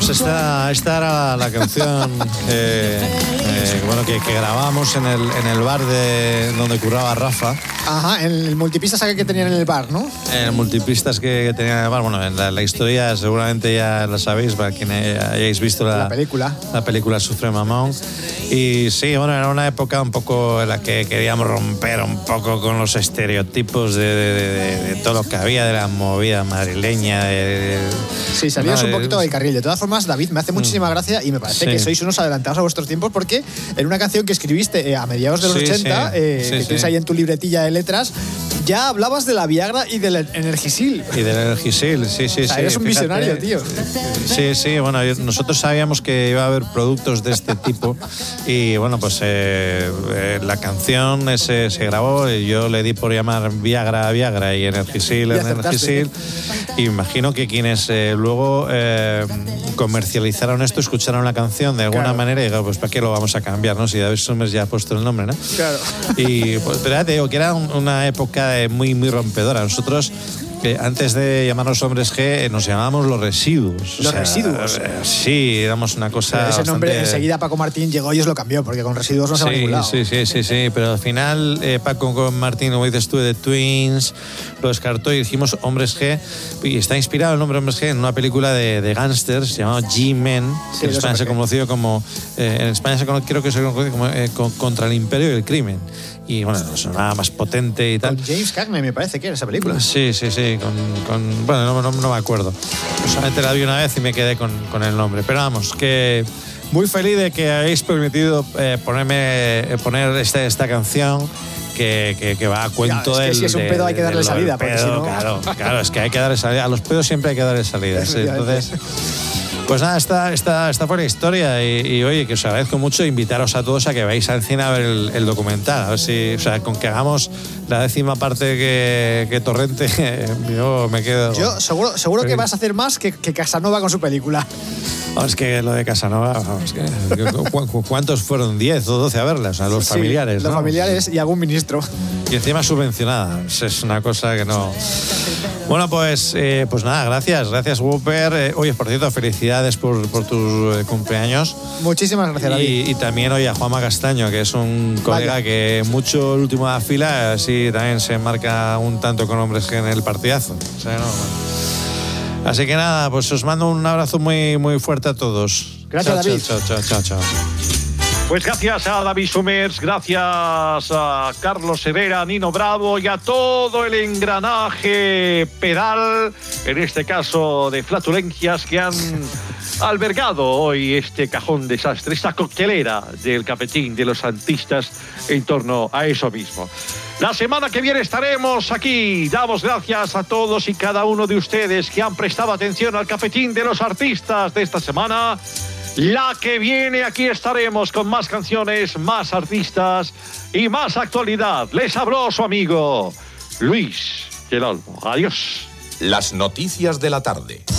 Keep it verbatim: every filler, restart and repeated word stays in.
Pues esta, esta era la canción eh, eh, bueno, que, que grabamos en el, en el bar de donde curraba Rafa. Ajá, en el multipistas que tenían en el bar, ¿no? En el multipistas que, que tenían en el bar. Bueno, en la, la historia seguramente ya la sabéis, para quienes hayáis visto la, la película. La película Sufre Mamón. Y sí, bueno, era una época un poco en la que queríamos romper un poco con los estereotipos de, de, de, de todo lo que había de la movida madrileña. De, de, sí, salías no, un poquito del carril. De todas formas, David, me hace muchísima mm. gracia y me parece sí. que sois unos adelantados a vuestros tiempos, porque en una canción que escribiste eh, a mediados de los sí, ochenta, sí. Eh, sí, que sí. tienes ahí en tu libretilla de letras, ya hablabas de la Viagra y del Energisil. Y del Energisil, sí, sí, o sea, sí. Eres un Fíjate, visionario, tío. Sí, sí, bueno, nosotros sabíamos que iba a haber productos de este tipo y bueno, pues eh, eh, la canción se, se grabó y yo le di por llamar Viagra, Viagra y Energisil, Energisil. Y imagino que quienes eh, luego eh, comercializaron esto escucharon la canción de alguna claro. manera y digo, pues ¿para qué lo vamos a cambiar, no? Si David Summers ya ha puesto el nombre, ¿no? Claro. Y pues, pero ya te digo que era un, una época muy, muy rompedora. Nosotros, que antes de llamarnos Hombres G, nos llamábamos Los Residuos. ¿Los o sea, Residuos? Eh, sí, éramos una cosa pero ese bastante... nombre enseguida Paco Martín llegó y os lo cambió, porque con Residuos no se sí, va a ningún lado. Sí, sí, sí, sí, pero al final eh, Paco con Martín, como dices tú, de Twins, lo descartó y dijimos Hombres G, y está inspirado el nombre Hombres G en una película de, de gángsters llamada G-Men, sí, que en España se conoció como... Eh, en España se conoce, creo que se conoce como eh, con, Contra el Imperio y el Crimen. Y bueno, sonaba más potente y tal. Con James Cagney me parece que era esa película. Sí, sí, sí, con... con bueno, no, no, no me acuerdo. Solamente la vi una vez y me quedé con, con el nombre. Pero vamos, que muy feliz de que habéis permitido eh, ponerme, eh, poner esta, esta canción que, que, que va a cuento claro, es que del... si es un pedo hay que darle salida. Pedo, porque si no... Claro, claro, es que hay que darle salida. A los pedos siempre hay que darle salida. ¿sí? Entonces... Pues nada, esta, esta, esta fue la historia y, y oye, que os agradezco mucho invitaros a todos a que veáis al cine a ver el, el documental. A ver si, o sea, con que hagamos la décima parte que, que Torrente, yo me quedo... Yo seguro, seguro que vas a hacer más que, que Casanova con su película. Oh, es que lo de Casanova, vamos, que, ¿cuántos fueron? ¿diez o doce a verla? O sea, los sí, familiares, los ¿no? familiares y algún ministro. Y encima subvencionada. Es una cosa que no... Bueno, pues, eh, pues nada, gracias. Gracias, Whooper. Eh, oye, por cierto, felicidades por, por tus eh, cumpleaños. Muchísimas gracias, David. Y, y también, oye, a Juanma Castaño, que es un colega Vaya. que mucho el último de la fila, así también se marca un tanto con Hombres G en el partidazo. O sea, no, bueno. Así que nada, pues os mando un abrazo muy, muy fuerte a todos. Gracias, chao, David. Chao, chao, chao, chao. Pues gracias a David Summers, gracias a Carlos Herrera, Nino Bravo y a todo el engranaje pedal, en este caso de flatulencias, que han albergado hoy este cajón desastre, esta coctelera del cafetín de los artistas en torno a eso mismo. La semana que viene estaremos aquí. Damos gracias a todos y cada uno de ustedes que han prestado atención al cafetín de los artistas de esta semana. La que viene aquí estaremos con más canciones, más artistas y más actualidad. Les habló su amigo Luis del Olmo. Adiós. Las noticias de la tarde.